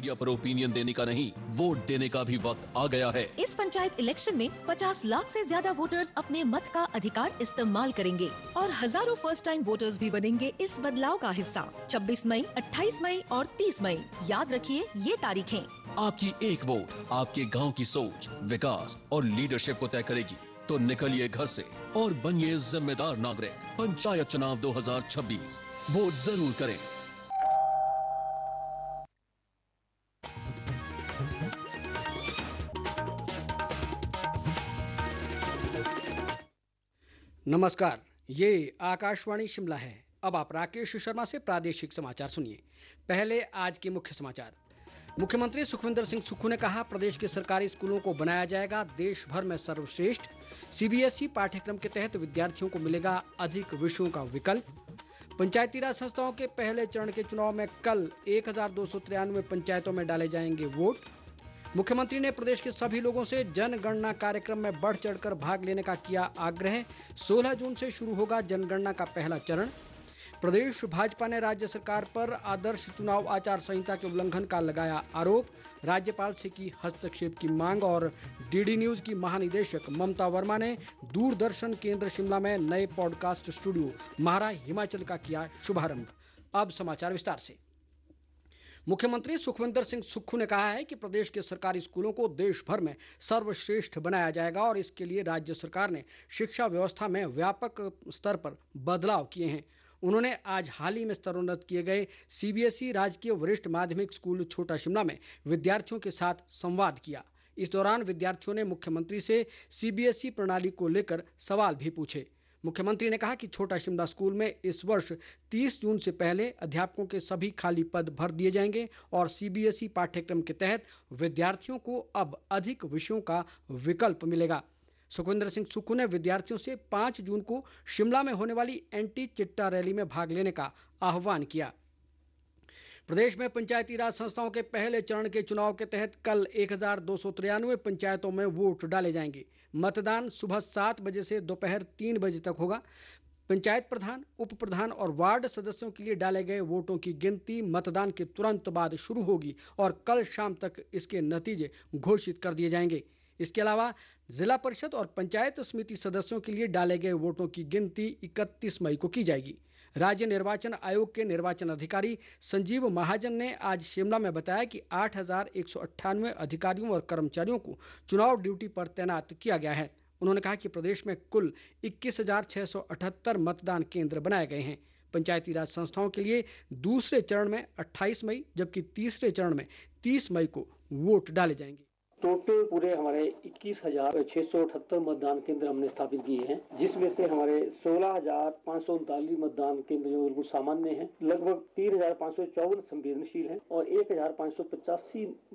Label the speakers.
Speaker 1: Media पर opinion देने का नहीं, वोट देने का भी वक्त आ गया है।
Speaker 2: इस पंचायत इलेक्शन में 50 लाख से ज्यादा वोटर्स अपने मत का अधिकार इस्तेमाल करेंगे और हजारों फर्स्ट टाइम वोटर्स भी बनेंगे इस बदलाव का हिस्सा। 26 मई, 28 मई और 30 मई, याद रखिए ये तारीखें।
Speaker 1: आपकी एक वोट आपके गांव की सोच, विकास और लीडरशिप को तय करेगी। तो निकलिए घर से और बनिए जिम्मेदार नागरिक। पंचायत चुनाव 2026, वोट जरूर करें।
Speaker 3: नमस्कार, ये आकाशवाणी शिमला है। अब आप राकेश शर्मा से प्रादेशिक समाचार सुनिए। पहले आज के मुख्य समाचार। मुख्यमंत्री सुखविंदर सिंह सुक्खू ने कहा, प्रदेश के सरकारी स्कूलों को बनाया जाएगा देश भर में सर्वश्रेष्ठ। सीबीएसई पाठ्यक्रम के तहत विद्यार्थियों को मिलेगा अधिक विषयों का विकल्प। पंचायती राज संस्थाओं के पहले चरण के चुनाव में कल 1293 पंचायतों में डाले जाएंगे वोट। मुख्यमंत्री ने प्रदेश के सभी लोगों से जनगणना कार्यक्रम में बढ़ चढ़कर भाग लेने का किया आग्रह। 16 जून से शुरू होगा जनगणना का पहला चरण। प्रदेश भाजपा ने राज्य सरकार पर आदर्श चुनाव आचार संहिता के उल्लंघन का लगाया आरोप। राज्यपाल से की हस्तक्षेप की मांग। और डीडी न्यूज की महानिदेशक ममता वर्मा ने दूरदर्शन केंद्र शिमला में नए पॉडकास्ट स्टूडियो महारा हिमाचल का किया शुभारंभ। अब समाचार विस्तार से। मुख्यमंत्री सुखविंदर सिंह सुक्खू ने कहा है कि प्रदेश के सरकारी स्कूलों को देश भर में सर्वश्रेष्ठ बनाया जाएगा और इसके लिए राज्य सरकार ने शिक्षा व्यवस्था में व्यापक स्तर पर बदलाव किए हैं। उन्होंने आज हाल ही में स्तरोन्नत किए गए सीबीएसई राजकीय वरिष्ठ माध्यमिक स्कूल छोटा शिमला में विद्यार्थियों के साथ संवाद किया। इस दौरान विद्यार्थियों ने मुख्यमंत्री से सीबीएसई प्रणाली को लेकर सवाल भी पूछे। मुख्यमंत्री ने कहा कि छोटा शिमला स्कूल में इस वर्ष 30 जून से पहले अध्यापकों के सभी खाली पद भर दिए जाएंगे और सीबीएसई पाठ्यक्रम के तहत विद्यार्थियों को अब अधिक विषयों का विकल्प मिलेगा। सुखविंदर सिंह सुक्खू ने विद्यार्थियों से 5 जून को शिमला में होने वाली एंटी चिट्टा रैली में भाग लेने का आह्वान किया। प्रदेश में पंचायती राज संस्थाओं के पहले चरण के चुनाव के तहत कल 1293 पंचायतों में वोट डाले जाएंगे। मतदान सुबह 7 बजे से दोपहर 3 बजे तक होगा। पंचायत प्रधान, उप प्रधान और वार्ड सदस्यों के लिए डाले गए वोटों की गिनती मतदान के तुरंत बाद शुरू होगी और कल शाम तक इसके नतीजे घोषित कर दिए जाएंगे। इसके अलावा जिला परिषद और पंचायत समिति सदस्यों के लिए डाले गए वोटों की गिनती 31 मई को की जाएगी। राज्य निर्वाचन आयोग के निर्वाचन अधिकारी संजीव महाजन ने आज शिमला में बताया कि 8,198 अधिकारियों और कर्मचारियों को चुनाव ड्यूटी पर तैनात किया गया है। उन्होंने कहा कि प्रदेश में कुल 21,678 मतदान केंद्र बनाए गए हैं। पंचायती राज संस्थाओं के लिए दूसरे चरण में 28 मई जबकि तीसरे चरण में 30 मई को वोट डाले जाएंगे।
Speaker 4: टोटल पूरे हमारे 21,678 मतदान केंद्र हमने स्थापित किए हैं, जिसमें से हमारे 16,539 मतदान केंद्र जो बिल्कुल सामान्य हैं, लगभग 3,554 संवेदनशील हैं और 1,585